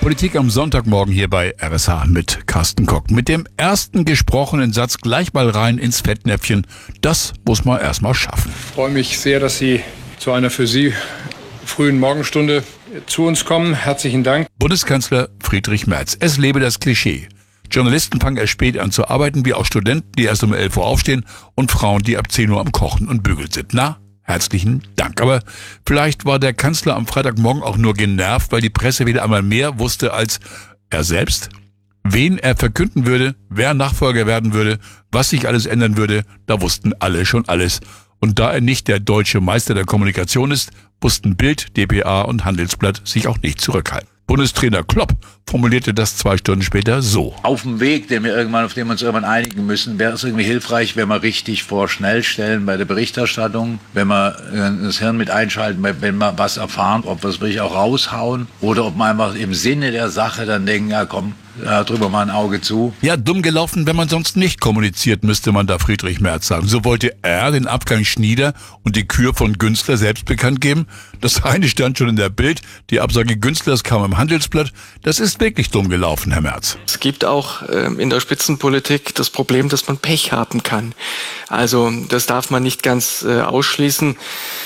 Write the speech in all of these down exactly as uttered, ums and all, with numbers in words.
Politik am Sonntagmorgen hier bei R S H mit Carsten Kock. Mit dem ersten gesprochenen Satz gleich mal rein ins Fettnäpfchen. Das muss man erst mal schaffen. Ich freue mich sehr, dass Sie zu einer für Sie frühen Morgenstunde zu uns kommen. Herzlichen Dank. Bundeskanzler Friedrich Merz. Es lebe das Klischee. Journalisten fangen erst spät an zu arbeiten, wie auch Studenten, die erst um elf Uhr aufstehen und Frauen, die ab zehn Uhr am Kochen und Bügeln sind. Na, herzlichen Dank. Aber vielleicht war der Kanzler am Freitagmorgen auch nur genervt, weil die Presse wieder einmal mehr wusste als er selbst. Wen er verkünden würde, wer Nachfolger werden würde, was sich alles ändern würde, da wussten alle schon alles. Und da er nicht der deutsche Meister der Kommunikation ist, mussten Bild, d p a und Handelsblatt sich auch nicht zurückhalten. Bundestrainer Klopp formulierte das zwei Stunden später so. Auf dem Weg, den wir irgendwann, auf den wir uns irgendwann einigen müssen, wäre es irgendwie hilfreich, wenn wir richtig vor Schnellstellen bei der Berichterstattung, wenn wir das Hirn mit einschalten, wenn wir was erfahren, ob wir es wirklich auch raushauen oder ob wir einfach im Sinne der Sache dann denken, ja komm, ja, drüber mal ein Auge zu. Ja, dumm gelaufen, wenn man sonst nicht kommuniziert, müsste man da Friedrich Merz sagen. So wollte er den Abgang Schnieder und die Kür von Günzler selbst bekannt geben. Das eine stand schon in der Bild, die Absage Günzlers kam im Handelsblatt. Das ist wirklich dumm gelaufen, Herr Merz. Es gibt auch ähm, in der Spitzenpolitik das Problem, dass man Pech haben kann. Also das darf man nicht ganz äh, ausschließen.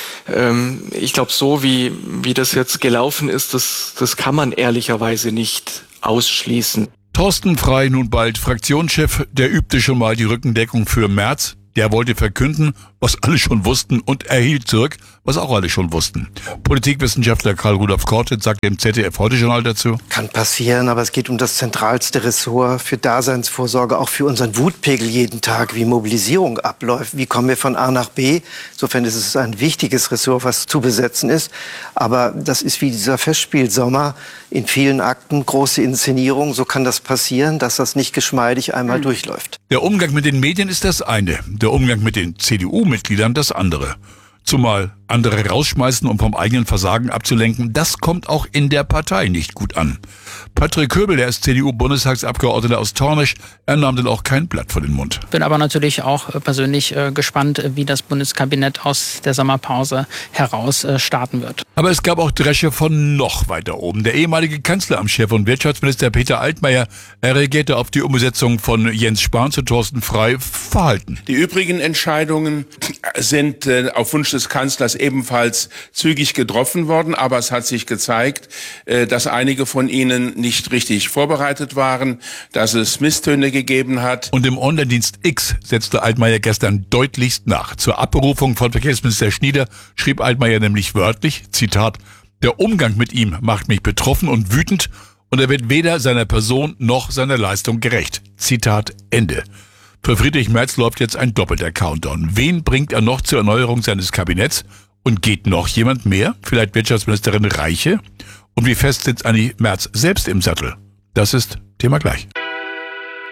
Ähm, ich glaube, so wie, wie das jetzt gelaufen ist, das, das kann man ehrlicherweise nicht ausschließen. Thorsten Frey, nun bald Fraktionschef, der übte schon mal die Rückendeckung für Merz. Der wollte verkünden, was alle schon wussten und erhielt zurück, was auch alle schon wussten. Politikwissenschaftler Karl Rudolf Korte sagt im Z D F-Heute-Journal dazu. Kann passieren, aber es geht um das zentralste Ressort für Daseinsvorsorge, auch für unseren Wutpegel jeden Tag, wie Mobilisierung abläuft. Wie kommen wir von A nach B? Insofern ist es ein wichtiges Ressort, was zu besetzen ist. Aber das ist wie dieser Festspielsommer. In vielen Akten große Inszenierung. So kann das passieren, dass das nicht geschmeidig einmal mhm. durchläuft. Der Umgang mit den Medien ist das eine. Der Umgang mit den C D U-Mitgliedern das andere. Zumal andere rausschmeißen, um vom eigenen Versagen abzulenken, das kommt auch in der Partei nicht gut an. Patrick Köbel, der ist C D U-Bundestagsabgeordneter aus Tornisch, er nahm dann auch kein Blatt vor den Mund. Bin aber natürlich auch persönlich äh, gespannt, wie das Bundeskabinett aus der Sommerpause heraus äh, starten wird. Aber es gab auch Dresche von noch weiter oben. Der ehemalige Kanzleramtschef und Wirtschaftsminister Peter Altmaier, er reagierte auf die Umsetzung von Jens Spahn zu Thorsten Frey verhalten. Die übrigen Entscheidungen sind äh, auf Wunsch des Kanzlers ebenfalls zügig getroffen worden, aber es hat sich gezeigt, äh, dass einige von ihnen nicht richtig vorbereitet waren, dass es Misstöne gegeben hat. Und im Online-Dienst X setzte Altmaier gestern deutlichst nach. Zur Abberufung von Verkehrsminister Schnieder schrieb Altmaier nämlich wörtlich, Zitat, der Umgang mit ihm macht mich betroffen und wütend und er wird weder seiner Person noch seiner Leistung gerecht. Zitat Ende. Für Friedrich Merz läuft jetzt ein doppelter Countdown. Wen bringt er noch zur Erneuerung seines Kabinetts? Und geht noch jemand mehr? Vielleicht Wirtschaftsministerin Reiche? Und wie fest sitzt Anni Merz selbst im Sattel? Das ist Thema gleich.